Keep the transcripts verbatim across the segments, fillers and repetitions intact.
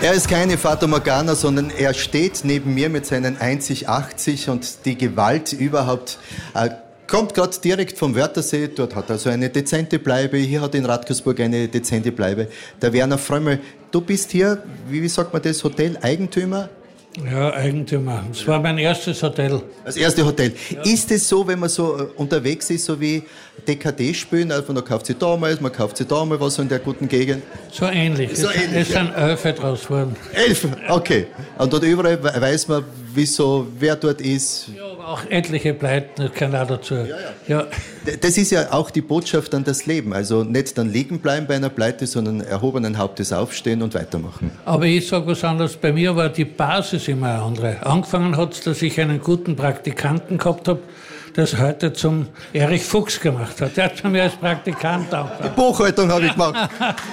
Er ist keine Fata Morgana, sondern er steht neben mir mit seinen eins Komma achtzig und die Gewalt überhaupt äh, kommt gerade direkt vom Wörthersee. Dort hat er also eine dezente Bleibe. Hier hat in Radkersburg eine dezente Bleibe. Der Werner Frömmel, du bist hier, wie, wie sagt man das, Hotel-Eigentümer? Ja, Eigentümer. Das war mein erstes Hotel. Das erste Hotel. Ja. Ist es so, wenn man so äh, unterwegs ist, so wie D K D spielen, also man kauft sich da mal, man kauft sich da mal was in der guten Gegend? So ähnlich. So es, ähnlich, es sind ja. Elfe draus geworden. Elf, okay. Und dort überall weiß man, wieso, wer dort ist. Ja, aber auch etliche Pleiten, das gehört auch dazu. Ja, ja. Ja. Das ist ja auch die Botschaft an das Leben. Also nicht dann liegen bleiben bei einer Pleite, sondern erhobenen Hauptes aufstehen und weitermachen. Aber ich sage was anderes. Bei mir war die Basis immer eine andere. Angefangen hat es, dass ich einen guten Praktikanten gehabt habe, der es heute zum Erich Fuchs gemacht hat. Der hat von mir als Praktikant angefangen. Die Buchhaltung habe ich gemacht.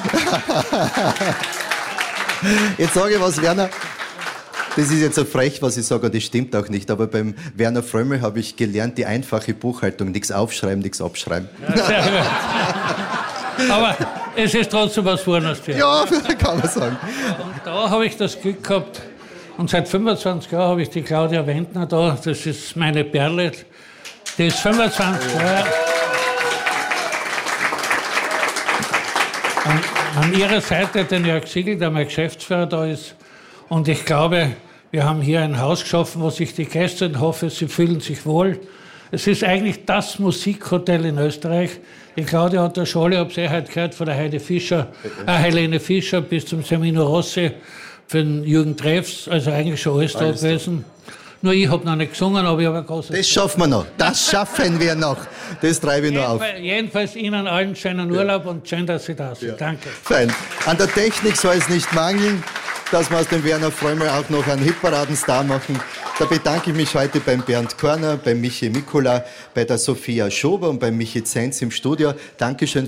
Jetzt sage ich was, Werner. Das ist jetzt so frech, was ich sage, und das stimmt auch nicht. Aber beim Werner Frömmel habe ich gelernt, die einfache Buchhaltung. Nichts aufschreiben, nichts abschreiben. Ja, sehr gut. Aber es ist trotzdem was Wurnes. Ja, kann man sagen. Und da habe ich das Glück gehabt. Und seit fünfundzwanzig Jahren habe ich die Claudia Wendner da. Das ist meine Perle. Die ist fünfundzwanzig Jahre. An, an ihrer Seite den Jörg Siegel, der mein Geschäftsführer da ist. Und ich glaube, wir haben hier ein Haus geschaffen, wo sich die Gäste, und hoffe, sie fühlen sich wohl. Es ist eigentlich das Musikhotel in Österreich. Die Claudia hat der Schole, ich habe sie heute gehört, von der Heide Fischer, äh, Helene Fischer bis zum Semino Rossi, für den Jürgen Treffs, also eigentlich schon alles, alles da gewesen. Da. Nur ich habe noch nicht gesungen, aber ich habe ein großes... Das schaffen wir noch, das schaffen wir noch. Das treibe ich noch auf. Jedenfalls Ihnen allen schönen Urlaub ja. Und schön, dass Sie da sind. Ja. Danke. Fein. An der Technik soll es nicht mangeln, dass wir aus dem Werner Frömmel auch noch einen Hitparadenstar machen. Da bedanke ich mich heute beim Bernd Körner, beim Michi Mikula, bei der Sophia Schober und beim Michi Zenz im Studio. Dankeschön.